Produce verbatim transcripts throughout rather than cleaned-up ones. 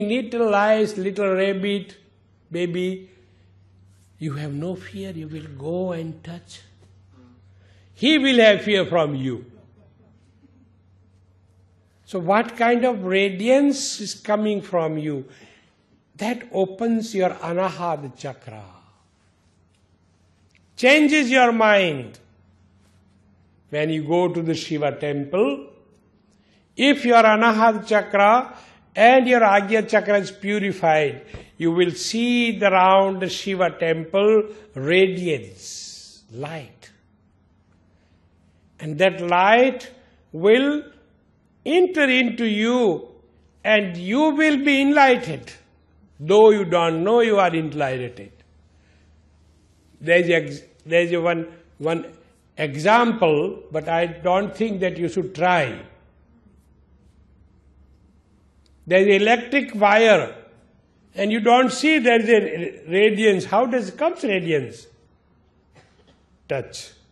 little lice, little rabbit, baby, you have no fear, you will go and touch. He will have fear from you. So what kind of radiance is coming from you? That opens your Anahata chakra. Changes your mind. When you go to the Shiva temple, if your Anahata chakra and your Agya chakra is purified, you will see the round the Shiva temple radiance, light. And that light will enter into you and you will be enlightened. Though you don't know you are enlightened. There is a, there is a one, one example, but I don't think that you should try. There is electric wire and you don't see there is a radiance. How does it come radiance? Touch.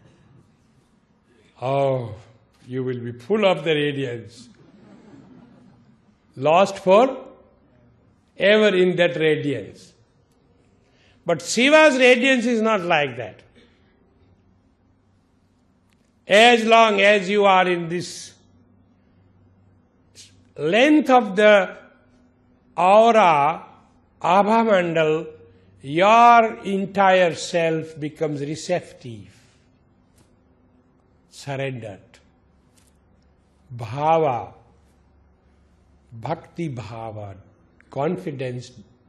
Oh, you will be full of the radiance. Lost for ever in that radiance. But Shiva's radiance is not like that. As long as you are in this length of the aura, Abha Mandal, your entire self becomes receptive, surrendered. Bhava, bhakti bhava, confidence.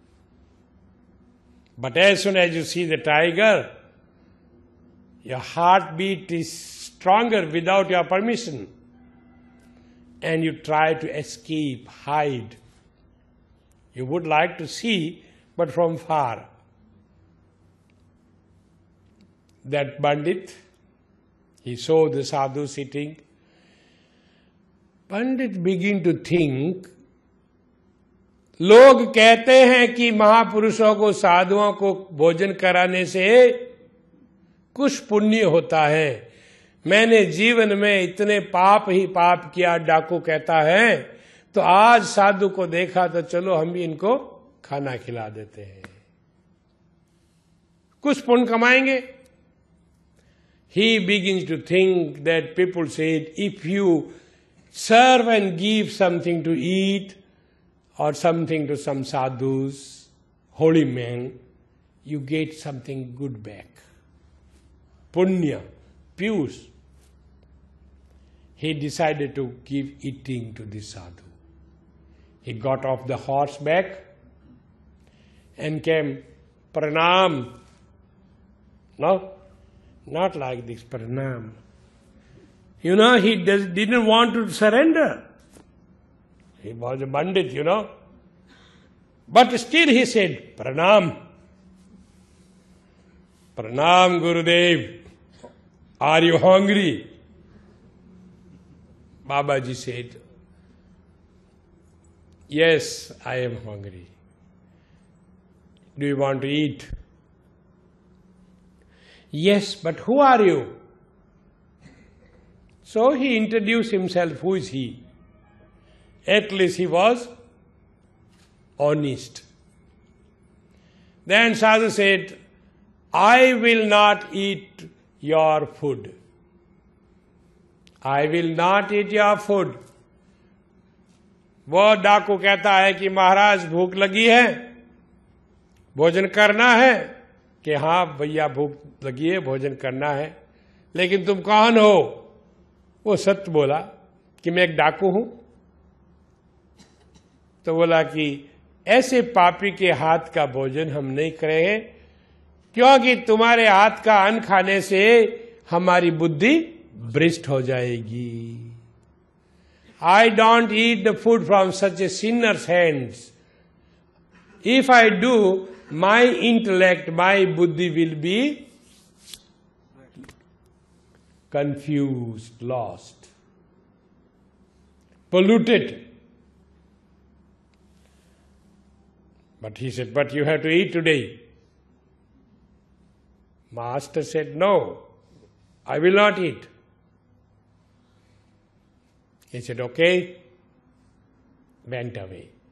But as soon as you see the tiger, your heartbeat is stronger without your permission. And you try to escape, hide. You would like to see, but from far. That Pandit, he saw the sadhu sitting. Pandit began to think, लोग कहते हैं कि महापुरुषों को साधुओं को भोजन कराने से कुछ पुण्य होता है। मैंने जीवन में इतने पाप ही पाप किया, डाकू कहता है, तो आज साधु को देखा तो चलो हम भी इनको खाना खिला देते हैं, कुछ पुण्य कमाएंगे। He begins to think that people said, if you serve and give something to eat or something to some sadhus, holy men, you get something good back. Punya, piyus. He decided to give eating to this sadhu. He got off the horseback and came, pranam. No, not like this, pranam. You know, he does, didn't want to surrender. He was a bandit, you know. But still he said, pranam. Pranam, Gurudev. Are you hungry? Babaji said, yes, I am hungry. Do you want to eat? Yes, but who are you? So he introduced himself. Who is he? At least he was honest. Then Sadhu said, I will not eat your food. I will not eat your food. वो डाकू कहता है कि महाराज भूख लगी है, भोजन करना है, कि हाँ भैया भूख लगी है, भोजन करना है, लेकिन तुम कौन हो? वो सत्य बोला कि मैं एक डाकू हूं। तो बोला कि ऐसे पापी के हाथ का भोजन हम नहीं करेंगे, क्योंकि तुम्हारे हाथ का अन्न खाने से हमारी बुद्धि भ्रष्ट हो जाएगी। I don't eat the food from such a sinner's hands. If I do, my intellect, my buddhi will be confused, lost, polluted. But he said, but you have to eat today. Master said, no, I will not eat. He said, okay, went away.